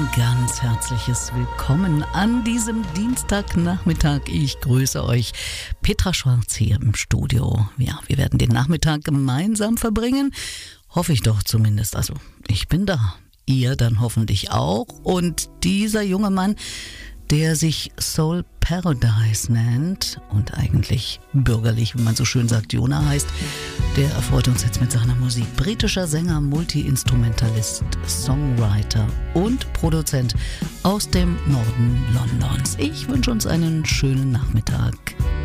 Ein ganz herzliches Willkommen an diesem Dienstagnachmittag. Ich grüße euch. Petra Schwarz hier im Studio. Ja, wir werden den Nachmittag gemeinsam verbringen. Hoffe ich doch zumindest. Also, ich bin da. Ihr dann hoffentlich auch. Und dieser junge Mann, der sich Soul Paradise nennt und eigentlich bürgerlich, wie man so schön sagt, Jonah heißt, der erfreut uns jetzt mit seiner Musik. Britischer Sänger, Multi-Instrumentalist, Songwriter und Produzent aus dem Norden Londons. Ich wünsche uns einen schönen Nachmittag.